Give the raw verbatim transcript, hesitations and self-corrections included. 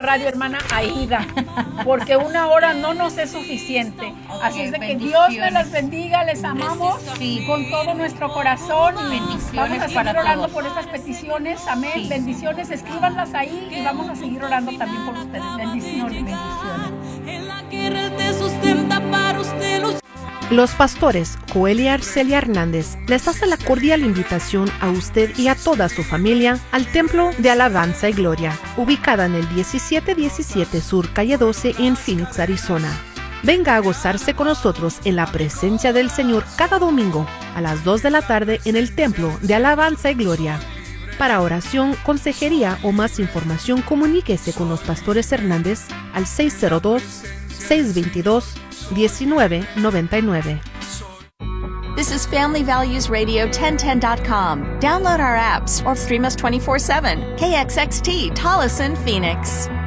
radio, hermana Aida, porque una hora no nos es suficiente. Okay, así es de que Dios me las bendiga, les amamos sí. con todo nuestro corazón. Y vamos a seguir orando todos. por estas peticiones. Amén. Sí. Bendiciones, escríbanlas ahí y vamos a seguir orando también por ustedes. Bendiciones. Bendiciones. En la guerra Él te sustenta para usted luchar. Los pastores Joel y Arcelia Hernández les hace la cordial invitación a usted y a toda su familia al Templo de Alabanza y Gloria, ubicada en el diecisiete diecisiete Sur Calle doce en Phoenix, Arizona. Venga a gozarse con nosotros en la presencia del Señor cada domingo a las dos de la tarde en el Templo de Alabanza y Gloria. Para oración, consejería o más información, comuníquese con los pastores Hernández al seis cero dos, seis dos dos, uno nueve nueve nueve. This is Family Values Radio ten ten dot com. Download our apps or stream us twenty-four seven. K X X T, Tolleson, Phoenix.